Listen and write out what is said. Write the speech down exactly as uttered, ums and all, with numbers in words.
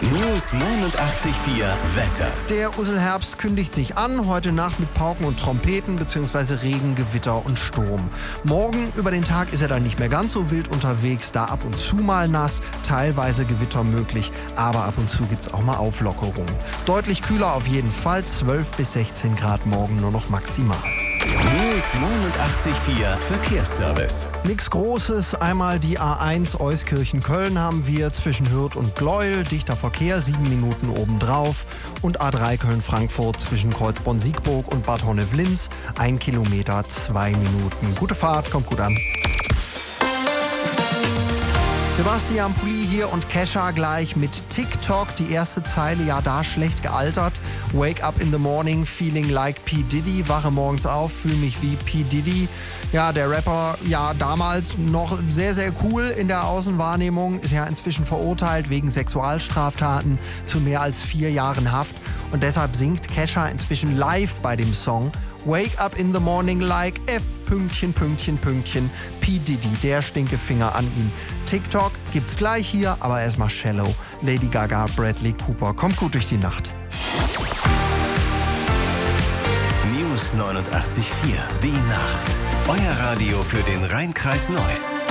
News neunundachtzig Komma vier Wetter. Der Usselherbst kündigt sich an, heute Nacht mit Pauken und Trompeten bzw. Regen, Gewitter und Sturm. Morgen über den Tag ist er dann nicht mehr ganz so wild unterwegs, da ab und zu mal nass, teilweise Gewitter möglich, aber ab und zu gibt es auch mal Auflockerungen. Deutlich kühler auf jeden Fall, zwölf bis sechzehn Grad morgen nur noch maximal. News neunundachtzig Komma vier Verkehrsservice. Nix Großes, einmal die A eins Euskirchen-Köln haben wir zwischen Hürth und Gleuel, dichter Verkehr, sieben Minuten obendrauf, und A drei Köln-Frankfurt zwischen Kreuzborn-Siegburg und Bad Honnef-Linz, ein Kilometer, zwei Minuten. Gute Fahrt, kommt gut an. Sebastian Pulli hier und Kesha gleich mit TikTok. Die erste Zeile, ja da schlecht gealtert. Wake up in the morning, feeling like P. Diddy. Wache morgens auf, fühle mich wie P. Diddy. Ja, der Rapper, ja damals noch sehr, sehr cool in der Außenwahrnehmung. Ist ja inzwischen verurteilt wegen Sexualstraftaten zu mehr als vier Jahren Haft. Und deshalb singt Kesha inzwischen live bei dem Song Wake up in the morning like F, Pünktchen, Pünktchen, Pünktchen, P. Diddy, der Stinkefinger an ihn. TikTok gibt's gleich hier, aber erstmal Shallow, Lady Gaga, Bradley Cooper. Kommt gut durch die Nacht. News neunundachtzig Komma vier, die Nacht. Euer Radio für den Rhein-Kreis Neuss.